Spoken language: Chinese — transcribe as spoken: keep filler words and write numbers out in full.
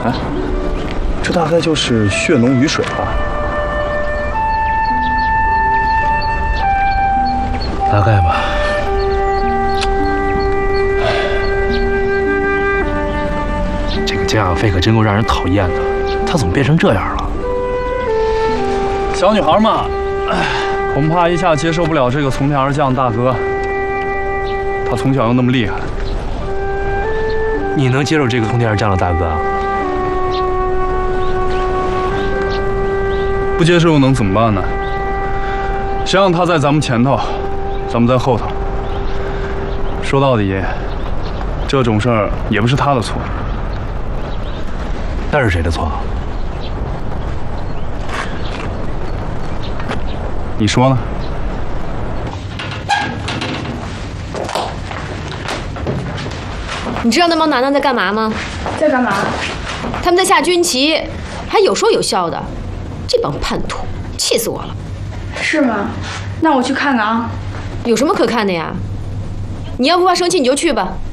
哎，这大概就是血浓于水吧？ 大概吧。这个江亚飞可真够让人讨厌的，他怎么变成这样了？ 小女孩嘛，哎，恐怕一下接受不了这个从天而降的大哥。他从小又那么厉害， 你能接受这个从天而降的大哥？ 不接受又能怎么办呢？谁让他在咱们前头，咱们在后头。说到底，这种事儿也不是他的错。 那是谁的错？ 你说呢？ 你知道那帮男的在干嘛吗？ 在干嘛？ 他们在下军旗，还有说有笑的。这帮叛徒，气死我了！ 是吗？那我去看看啊。 有什么可看的呀？你要不怕生气，你就去吧。